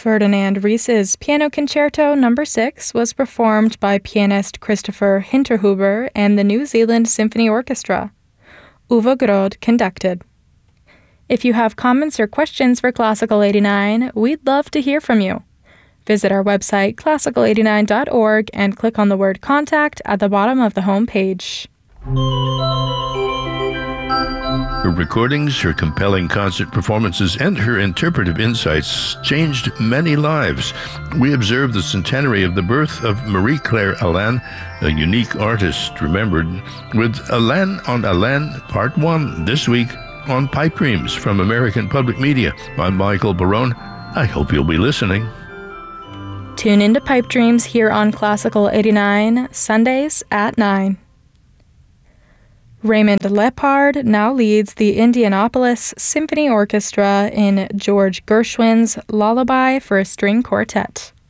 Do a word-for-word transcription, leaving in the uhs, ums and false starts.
Ferdinand Ries's Piano Concerto Number six was performed by pianist Christopher Hinterhuber and the New Zealand Symphony Orchestra. Uwe Groth conducted. If you have comments or questions for Classical eighty-nine, we'd love to hear from you. Visit our website, classical eighty-nine dot org, and click on the word Contact at the bottom of the home page. Her recordings, her compelling concert performances, and her interpretive insights changed many lives. We observe the centenary of the birth of Marie-Claire Alain, a unique artist remembered, with Alain on Alain Part one this week on Pipe Dreams from American Public Media. I'm Michael Barone. I hope you'll be listening. Tune into Pipe Dreams here on Classical eighty-nine, Sundays at nine. Raymond Lepard now leads the Indianapolis Symphony Orchestra in George Gershwin's Lullaby for a String Quartet.